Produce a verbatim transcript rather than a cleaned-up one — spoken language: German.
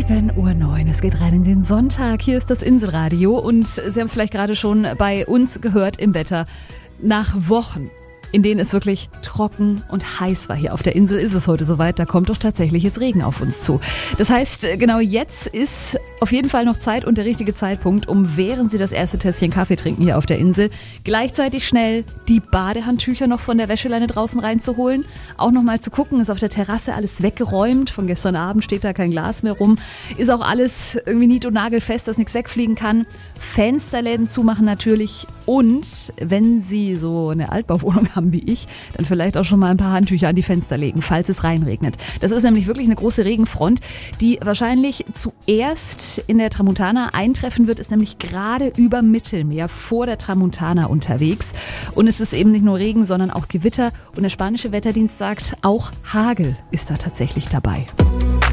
sieben Uhr neun, es geht rein in den Sonntag. Hier ist das Inselradio und Sie haben es vielleicht gerade schon bei uns gehört im Wetter. Nach Wochen, in denen es wirklich trocken und heiß war hier auf der Insel, ist es heute soweit. Da kommt doch tatsächlich jetzt Regen auf uns zu. Das heißt, genau jetzt ist auf jeden Fall noch Zeit und der richtige Zeitpunkt, um während Sie das erste Tässchen Kaffee trinken hier auf der Insel, gleichzeitig schnell die Badehandtücher noch von der Wäscheleine draußen reinzuholen. Auch nochmal zu gucken, ist auf der Terrasse alles weggeräumt. Von gestern Abend steht da kein Glas mehr rum. Ist auch alles irgendwie nied- und nagelfest, dass nichts wegfliegen kann. Fensterläden zumachen natürlich. Und wenn Sie so eine Altbauwohnung haben wie ich, dann vielleicht auch schon mal ein paar Handtücher an die Fenster legen, falls es reinregnet. Das ist nämlich wirklich eine große Regenfront, die wahrscheinlich zuerst in der Tramontana eintreffen wird, ist nämlich gerade über Mittelmeer vor der Tramontana unterwegs. Und es ist eben nicht nur Regen, sondern auch Gewitter. Und der spanische Wetterdienst sagt, auch Hagel ist da tatsächlich dabei.